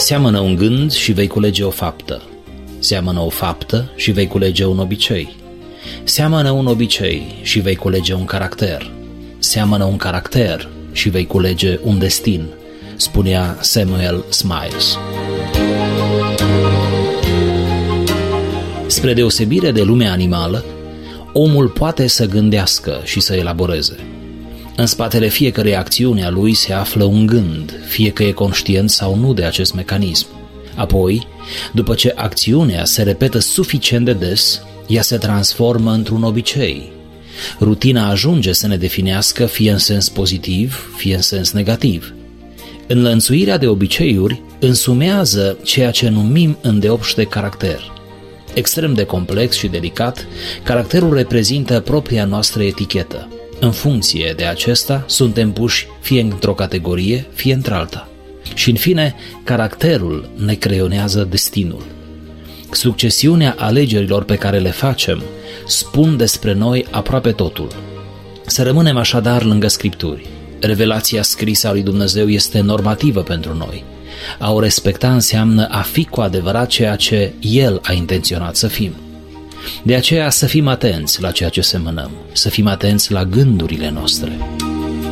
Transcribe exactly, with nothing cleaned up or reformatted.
Seamănă un gând și vei culege o faptă. Seamănă o faptă și vei culege un obicei. Seamănă un obicei și vei culege un caracter. Seamănă un caracter și vei culege un destin, spunea Samuel Smiles. Spre deosebire de lumea animală, omul poate să gândească și să elaboreze. În spatele fiecărei acțiuni a lui se află un gând, fie că e conștient sau nu de acest mecanism. Apoi, după ce acțiunea se repetă suficient de des, ea se transformă într-un obicei. Rutina ajunge să ne definească fie în sens pozitiv, fie în sens negativ. Înlănțuirea de obiceiuri însumează ceea ce numim îndeopște caracter. Extrem de complex și delicat, caracterul reprezintă propria noastră etichetă. În funcție de acesta, suntem puși fie într-o categorie, fie într-alta. Și în fine, caracterul ne creionează destinul. Succesiunea alegerilor pe care le facem spun despre noi aproape totul. Să rămânem așadar lângă Scripturi. Revelația scrisă a lui Dumnezeu este normativă pentru noi. A o respecta înseamnă a fi cu adevărat ceea ce El a intenționat să fim. De aceea să fim atenți la ceea ce semănăm, să fim atenți la gândurile noastre.